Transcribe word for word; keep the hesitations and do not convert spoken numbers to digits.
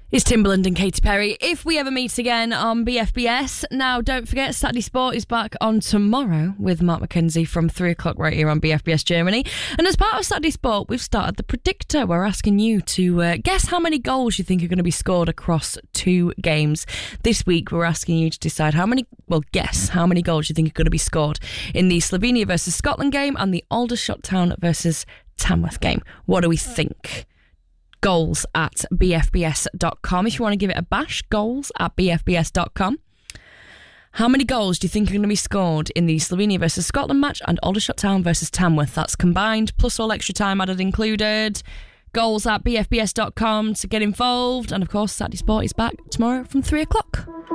It's Timberland and Katy Perry. If we ever meet again on B F B S. Now, don't forget, Saturday Sport is back on tomorrow with Mark McKenzie from three o'clock right here on B F B S Germany. And as part of Saturday Sport, we've started the Predictor. We're asking you to uh, guess how many goals you think are going to be scored across two games. This week, we're asking you to decide how many, well, guess how many goals you think are going to be scored in the Slovenia versus Scotland game and the Aldershot Town versus Tamworth game. What do we think? Goals at b f b s dot com. If you want to give it a bash, goals at b f b s dot com. How many goals do you think are going to be scored in the Slovenia versus Scotland match and Aldershot Town versus Tamworth? That's combined, plus all extra time added included. Goals at b f b s dot com to get involved. And of course, Saturday Sport is back tomorrow from three o'clock.